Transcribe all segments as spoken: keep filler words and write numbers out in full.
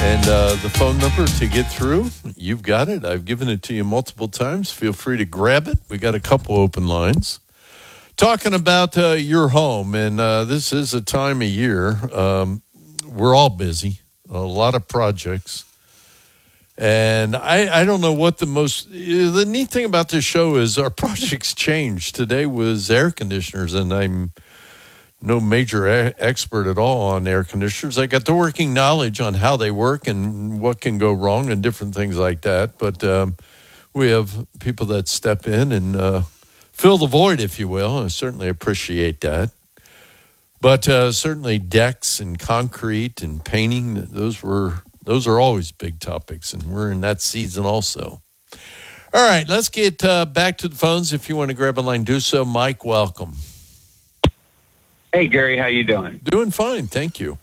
And uh, the phone number to get through, you've got it. I've given it to you multiple times. Feel free to grab it. We got a couple open lines. Talking about uh, your home, and uh, this is a time of year. Um, we're all busy, a lot of projects. And I, I don't know what the most, the neat thing about this show is our projects change. Today was air conditioners, and I'm no major a- expert at all on air conditioners. I got the working knowledge on how they work and what can go wrong and different things like that. But um, we have people that step in and uh, fill the void, if you will. I certainly appreciate that. But uh, certainly decks and concrete and painting, those were those are always big topics, and we're in that season also. All right, let's get uh, back to the phones. If you want to grab a line, do so. Mike, welcome. Hey, Gary, how you doing? Doing fine, thank you.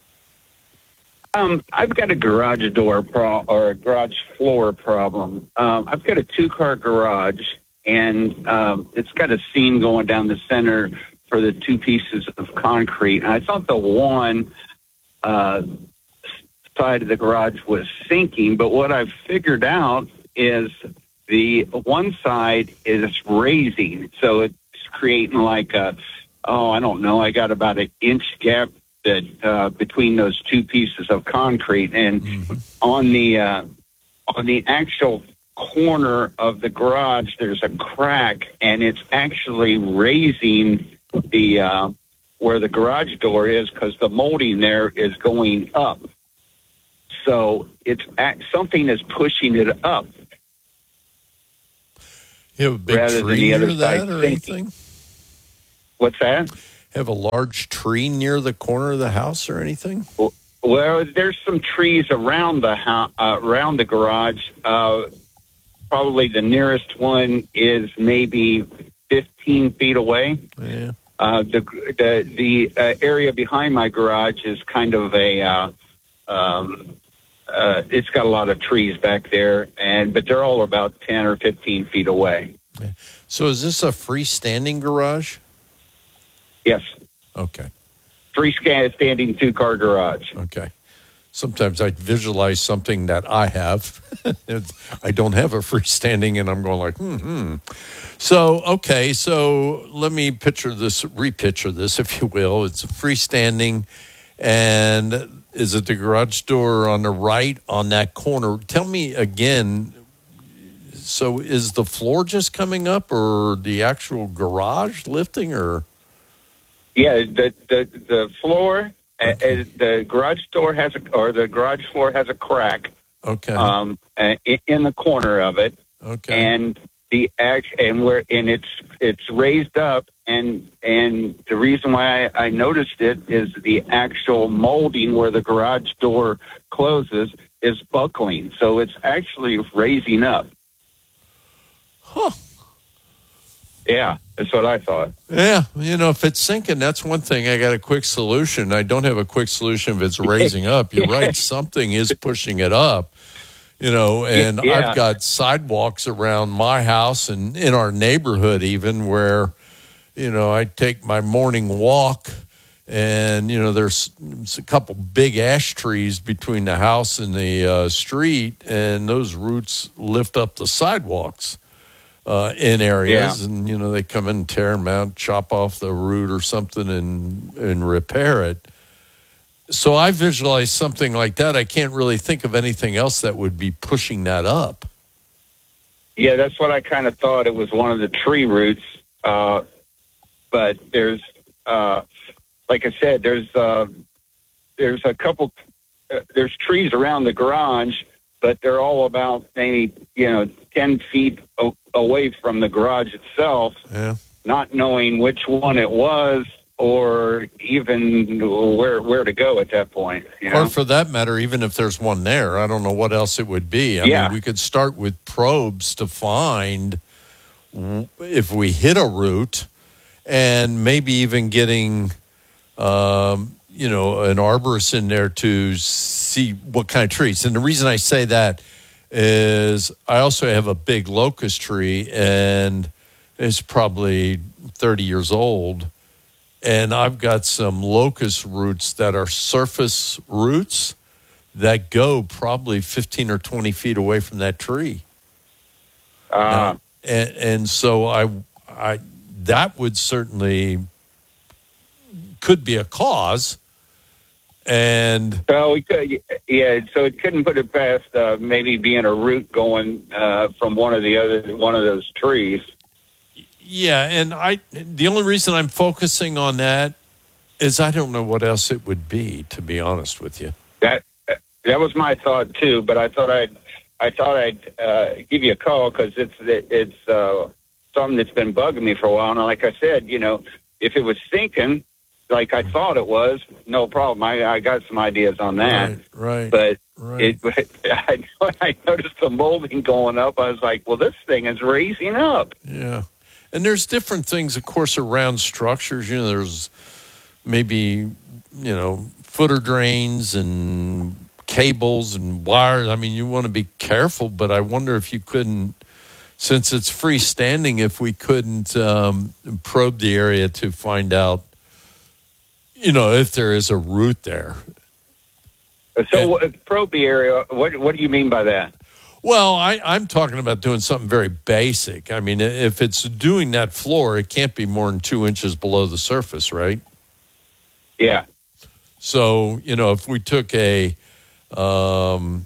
Um, I've got a garage door pro- or a garage floor problem. Um, I've got a two-car garage, and um, it's got a seam going down the center for the two pieces of concrete. And I thought the one uh, side of the garage was sinking, but what I've figured out is the one side is raising, so it's creating like a, oh, I don't know, I got about an inch gap that uh, between those two pieces of concrete, and mm-hmm. on the uh, on the actual corner of the garage, there's a crack, and it's actually raising the uh, where the garage door is, because the molding there is going up. So it's something is pushing it up. You have a big rather tree than the near other that side or sinking. anything? What's that? Have a large tree near the corner of the house or anything? Well, well there's some trees around the house, uh, around the garage. Uh, probably the nearest one is maybe fifteen feet away. Yeah. Uh, the the the uh, area behind my garage is kind of a. Uh, um, uh, it's got a lot of trees back there, and but they're all about ten or fifteen feet away. Yeah. So is this a freestanding garage? Yes. Okay. Freestanding two-car garage. Okay. Sometimes I visualize something that I have. I don't have a freestanding, and I'm going like, hmm. So, okay, so let me picture this, repicture this, if you will. It's a freestanding, and is it the garage door on the right on that corner? Tell me again, so is the floor just coming up, or the actual garage lifting, or? Yeah, the the, the floor, okay. uh, the garage door has a, or the garage floor has a crack. Okay. Um, uh, in the corner of it. Okay. And the act and where and it's it's raised up, and and the reason why I, I noticed it is the actual molding where the garage door closes is buckling, so it's actually raising up. Huh. Yeah, that's what I thought. Yeah, you know, if it's sinking, that's one thing. I got a quick solution. I don't have a quick solution if it's raising up. You're right. Something is pushing it up, you know, and yeah. I've got sidewalks around my house and in our neighborhood even where, you know, I take my morning walk and, you know, there's, there's a couple big ash trees between the house and the uh, street, and those roots lift up the sidewalks. Uh, in areas, yeah. and, you know, they come in and tear them out, chop off the root or something and and repair it. So I visualize something like that. I can't really think of anything else that would be pushing that up. Yeah, that's what I kind of thought. It was one of the tree roots. Uh, but there's, uh, like I said, there's uh, there's a couple, uh, there's trees around the garage, but they're all about maybe, you know, ten feet o- away from the garage itself, yeah. Not knowing which one it was or even where where to go at that point. You know? Or for that matter, even if there's one there, I don't know what else it would be. I yeah. mean, we could start with probes to find if we hit a root, and maybe even getting, um, you know, an arborist in there to see what kind of trees. And the reason I say that is I also have a big locust tree, and it's probably thirty years old. And I've got some locust roots that are surface roots that go probably fifteen or twenty feet away from that tree. Uh, Now, and, and so I, I, that would certainly could be a cause. And so we could, yeah. So it couldn't put it past uh, maybe being a root going uh, from one of the other one of those trees. yeah, and I the only reason I'm focusing on that is I don't know what else it would be, to be honest with you. That that was my thought too. But I thought I'd I thought I'd uh, give you a call because it's it's uh, something that's been bugging me for a while. And like I said, you know, if it was sinking like I thought it was, no problem. I, I got some ideas on that. Right, right. But right. it, I, I noticed the molding going up. I was like, well, this thing is raising up. Yeah. And there's different things, of course, around structures. You know, there's maybe, you know, footer drains and cables and wires. I mean, you want to be careful, but I wonder if you couldn't, since it's freestanding, if we couldn't um, probe the area to find out, you know, if there is a root there. So, and, probe the area. What What do you mean by that? Well, I, I'm talking about doing something very basic. I mean, if it's doing that floor, it can't be more than two inches below the surface, right? Yeah. So, you know, if we took a um,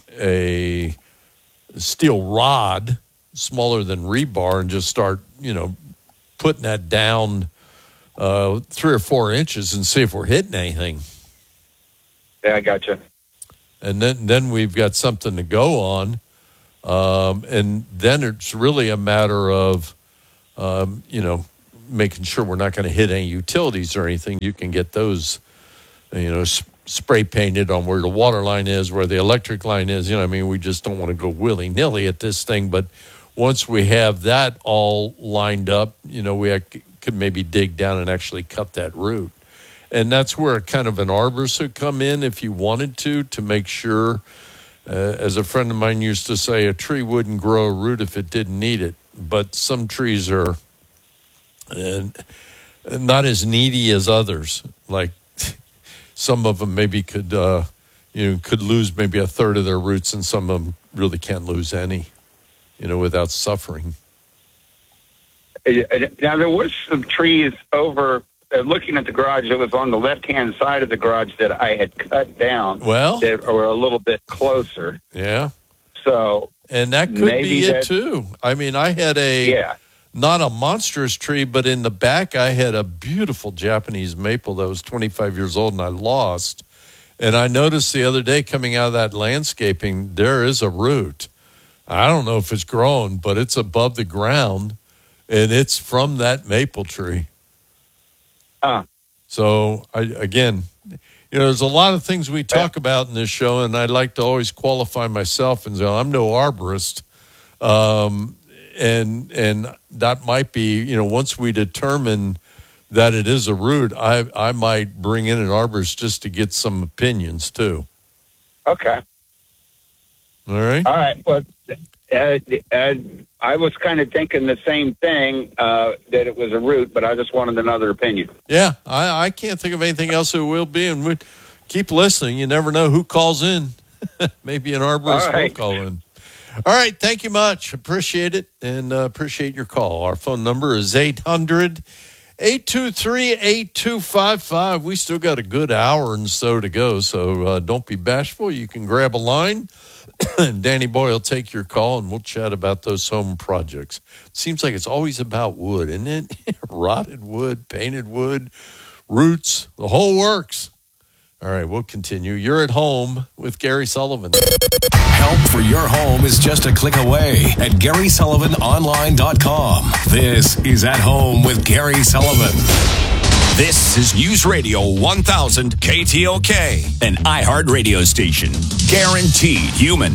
a steel rod smaller than rebar and just start, you know, putting that down uh, three or four inches and see if we're hitting anything. Yeah, I gotcha. And then, then we've got something to go on. Um, and then it's really a matter of, um, you know, making sure we're not going to hit any utilities or anything. You can get those, you know, sp- spray painted on where the water line is, where the electric line is. You know, I mean, we just don't want to go willy-nilly at this thing. But once we have that all lined up, you know, we could maybe dig down and actually cut that root. And that's where kind of an arborist would come in if you wanted to, to make sure, uh, as a friend of mine used to say, a tree wouldn't grow a root if it didn't need it. But some trees are uh, not as needy as others. Like some of them maybe could, uh, you know, could lose maybe a third of their roots, and some of them really can't lose any, you know, without suffering. Now, there was some trees over... Uh, looking at the garage, it was on the left-hand side of the garage that I had cut down. Well, that were a little bit closer. Yeah. So, and that could be it too. I mean, I had a yeah. not a monstrous tree, but in the back, I had a beautiful Japanese maple that was twenty-five years old, and I lost. And I noticed the other day coming out of that landscaping, there is a root. I don't know if it's grown, but it's above the ground, and it's from that maple tree. Uh, so, I, again, you know, there's a lot of things we talk about in this show, and I'd like to always qualify myself and say, I'm no arborist. Um, and and that might be, you know, once we determine that it is a root, I, I might bring in an arborist just to get some opinions, too. Okay. All right? All right. Well, uh, uh, I was kind of thinking the same thing, uh, that it was a root, but I just wanted another opinion. Yeah, I, I can't think of anything else it will be, and we keep listening. You never know who calls in. Maybe an arborist right. will call in. All right, thank you much. Appreciate it, and uh, appreciate your call. Our phone number is eight hundred, eight two three, eight two five five. We still got a good hour and so to go, so uh, don't be bashful. You can grab a line. And Danny Boy will take your call, and we'll chat about those home projects. Seems like it's always about wood, isn't it? Rotted wood, painted wood, roots, the whole works. All right, we'll continue. You're at home with Gary Sullivan. Help for your home is just a click away at Gary Sullivan Online dot com. This is At Home with Gary Sullivan. This is News Radio one thousand K T L K, an iHeart radio station. Guaranteed human.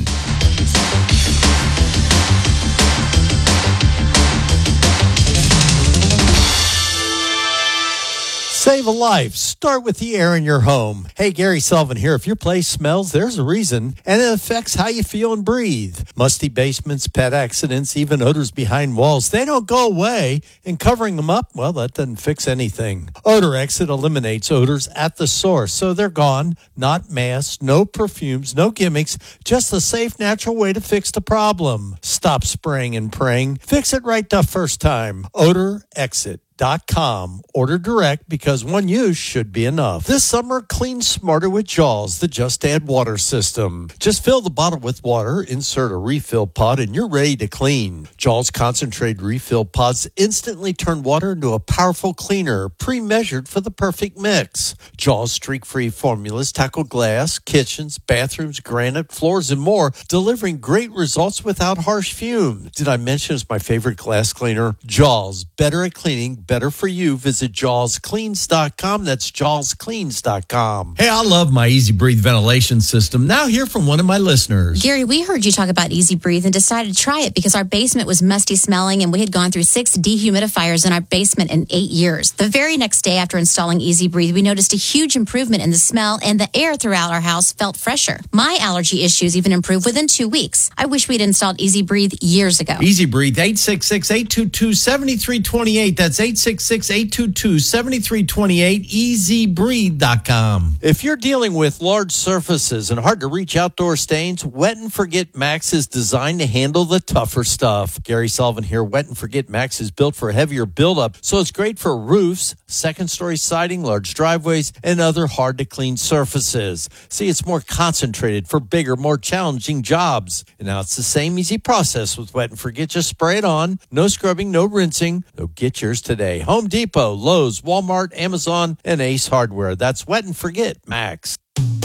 Save a life. Start with the air in your home. Hey, Gary Sullivan here. If your place smells, there's a reason, and it affects how you feel and breathe. Musty basements, pet accidents, even odors behind walls, they don't go away, and covering them up, well, that doesn't fix anything. Odor Exit eliminates odors at the source, so they're gone. Not masks, no perfumes, no gimmicks, just a safe, natural way to fix the problem. Stop spraying and praying. Fix it right the first time. Odor Exit. Dot com. Order direct because one use should be enough. This summer, clean smarter with Jaws, the Just Add Water system. Just fill the bottle with water, insert a refill pod, and you're ready to clean. Jaws concentrated refill pods instantly turn water into a powerful cleaner, pre-measured for the perfect mix. Jaws streak-free formulas tackle glass, kitchens, bathrooms, granite, floors, and more, delivering great results without harsh fumes. Did I mention it's my favorite glass cleaner? Jaws, better at cleaning, better for you. Visit jaws cleans dot com. That's jaws cleans dot com. Hey, I love my Easy Breathe ventilation system. Now hear from one of my listeners. Gary, we heard you talk about Easy Breathe and decided to try it because our basement was musty smelling and we had gone through six dehumidifiers in our basement in eight years. The very next day after installing Easy Breathe, we noticed a huge improvement in the smell and the air throughout our house felt fresher. My allergy issues even improved within two weeks. I wish we'd installed Easy Breathe years ago. Easy Breathe, eight six six, eight two two, seven three two eight. That's eight six six, eight two two, seven three two eight, easy breathe dot com. If you're dealing with large surfaces and hard to reach outdoor stains, Wet and Forget Max is designed to handle the tougher stuff. Gary Sullivan here. Wet and Forget Max is built for heavier buildup, so it's great for roofs, second-story siding, large driveways, and other hard-to-clean surfaces. See, it's more concentrated for bigger, more challenging jobs. And now it's the same easy process with Wet and Forget. Just spray it on. No scrubbing, no rinsing. So get yours today. Home Depot, Lowe's, Walmart, Amazon, and Ace Hardware. That's Wet and Forget Max.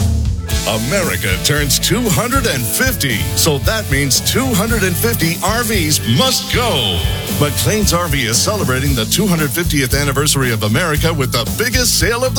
America turns two hundred fifty, so that means two hundred fifty R Vs must go. McLean's R V is celebrating the two hundred fiftieth anniversary of America with the biggest sale of the